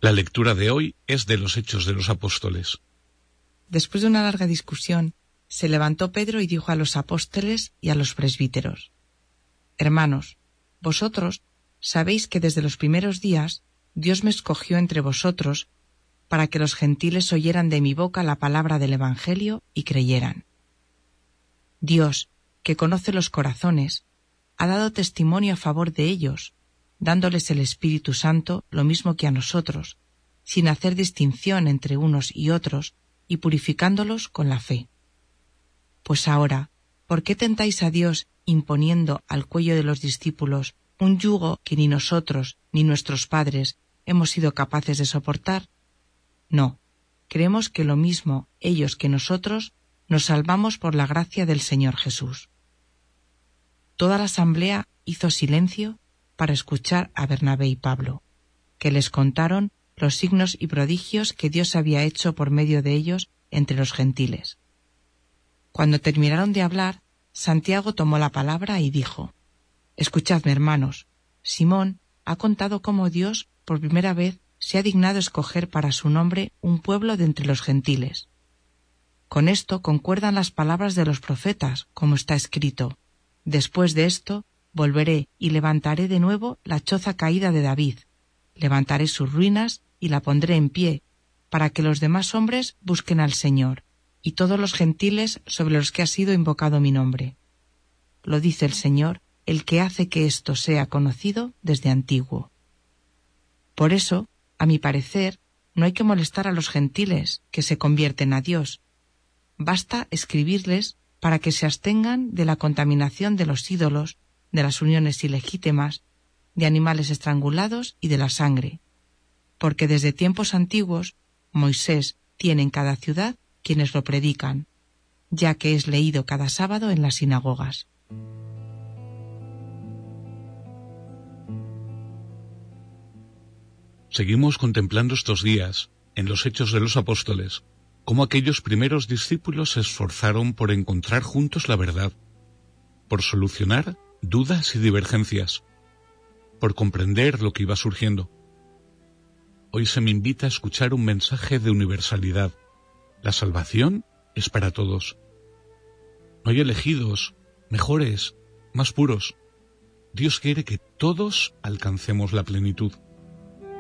La lectura de hoy es de los Hechos de los Apóstoles. Después de una larga discusión, se levantó Pedro y dijo a los apóstoles y a los presbíteros: Hermanos, vosotros sabéis que desde los primeros días Dios me escogió entre vosotros para que los gentiles oyeran de mi boca la palabra del Evangelio y creyeran. Dios, que conoce los corazones, ha dado testimonio a favor de ellos, dándoles el Espíritu Santo lo mismo que a nosotros, sin hacer distinción entre unos y otros, y purificándolos con la fe. Pues ahora, ¿por qué tentáis a Dios imponiendo al cuello de los discípulos un yugo que ni nosotros ni nuestros padres hemos sido capaces de soportar? No, creemos que lo mismo ellos que nosotros nos salvamos por la gracia del Señor Jesús. Toda la asamblea hizo silencio para escuchar a Bernabé y Pablo, que les contaron los signos y prodigios que Dios había hecho por medio de ellos entre los gentiles. Cuando terminaron de hablar, Santiago tomó la palabra y dijo: Escuchadme, hermanos, Simón ha contado cómo Dios por primera vez se ha dignado escoger para su nombre un pueblo de entre los gentiles. Con esto concuerdan las palabras de los profetas, como está escrito: Después de esto volveré y levantaré de nuevo la choza caída de David, levantaré sus ruinas y la pondré en pie, para que los demás hombres busquen al Señor, y todos los gentiles sobre los que ha sido invocado mi nombre. Lo dice el Señor, el que hace que esto sea conocido desde antiguo. Por eso, a mi parecer, no hay que molestar a los gentiles que se convierten a Dios. Basta escribirles para que se abstengan de la contaminación de los ídolos, de las uniones ilegítimas, de animales estrangulados y de la sangre, porque desde tiempos antiguos Moisés tiene en cada ciudad quienes lo predican, ya que es leído cada sábado en las sinagogas. Seguimos contemplando estos días, en los Hechos de los Apóstoles, cómo aquellos primeros discípulos se esforzaron por encontrar juntos la verdad, por solucionar dudas y divergencias, por comprender lo que iba surgiendo. Hoy se me invita a escuchar un mensaje de universalidad. La salvación es para todos. No hay elegidos, mejores, más puros. Dios quiere que todos alcancemos la plenitud.